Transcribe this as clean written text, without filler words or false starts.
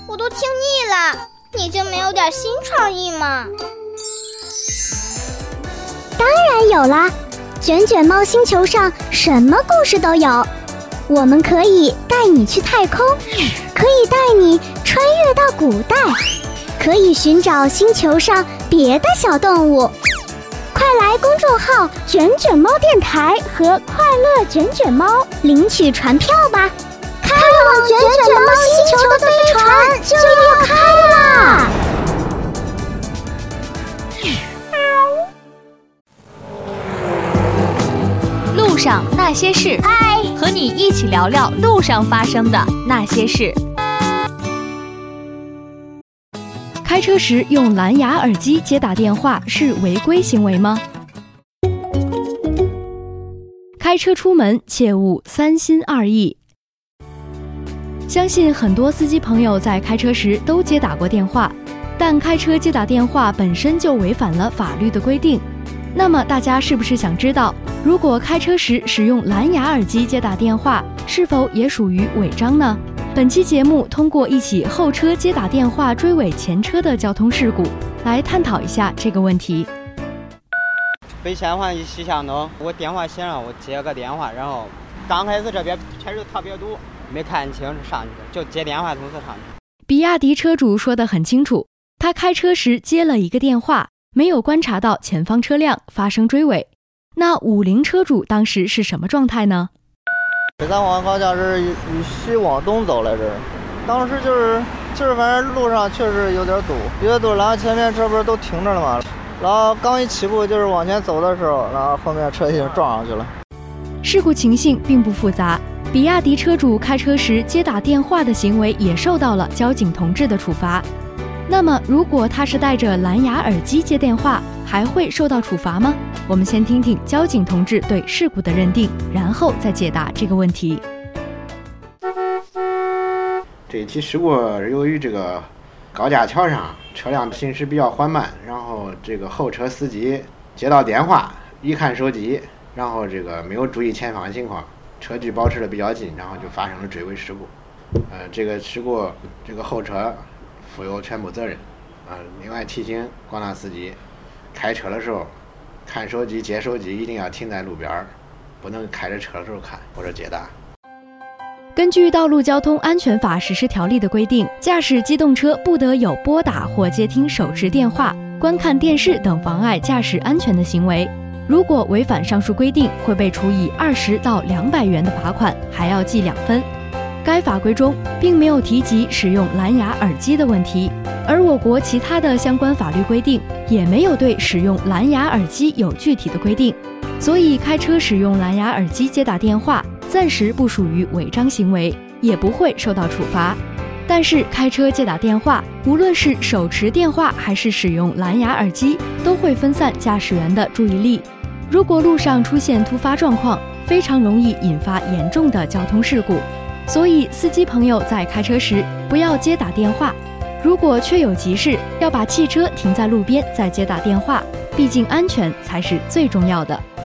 我都听腻了，你就没有点新创意吗？ 当然有啦，卷卷猫星球上什么故事都有。我们可以带你去太空，可以带你穿越到古代，可以寻找星球上别的小动物。快来公众号卷卷猫电台和快乐卷卷猫领取船票吧！开往卷卷猫星球的飞船就要开啦！ 路上那些事， 嗨， 和你一起聊聊路上发生的那些事。开车时用蓝牙耳机接打电话是违规行为吗？开车出门切勿三心二意。相信很多司机朋友在开车时都接打过电话，但开车接打电话本身就违反了法律的规定。那么大家是不是想知道，如果开车时使用蓝牙耳机接打电话，是否也属于违章呢？本期节目通过一起后车接打电话追尾前车的交通事故，来探讨一下这个问题。 北前环西向东，我电话响了，我接个电话，然后刚开始这边车流特别堵，没看清上去就接电话，同时上去。 比亚迪车主说得很清楚，他开车时接了一个电话，没有观察到前方车辆发生追尾。那50车主当时是什么状态呢？ 北三环方向是与西往东走来着，当时就是反正路上确实有点堵，然后前面车不是都停着了嘛，然后刚一起步就是往前走的时候，然后后面车已经撞上去了。 事故情形并不复杂，比亚迪车主开车时接打电话的行为也受到了交警同志的处罚。那么如果他是戴着蓝牙耳机接电话，还会受到处罚吗？我们先听听交警同志对事故的认定，然后再解答这个问题。 这一起事故由于这个高架桥上车辆行驶比较缓慢，然后这个后车司机接到电话，一看手机，然后这个没有注意前方情况，车距保持的比较近，然后就发生了追尾事故。这个事故这个后车负有全部责任。另外提醒广大司机，开车的时候看手机接手机一定要停在路边，不能开着车的时候看或者接打。 根据《道路交通安全法实施条例》的规定，驾驶机动车不得有拨打或接听手持电话、观看电视等妨碍驾驶安全的行为。如果违反上述规定，会被处以20到200元的罚款，还要记2分。该法规中并没有提及使用蓝牙耳机的问题，而我国其他的相关法律规定也没有对使用蓝牙耳机有具体的规定，所以开车使用蓝牙耳机接打电话暂时不属于违章行为，也不会受到处罚。但是开车接打电话，无论是手持电话还是使用蓝牙耳机，都会分散驾驶员的注意力。如果路上出现突发状况，非常容易引发严重的交通事故。所以司机朋友在开车时不要接打电话，如果确有急事，要把汽车停在路边再接打电话，毕竟安全才是最重要的。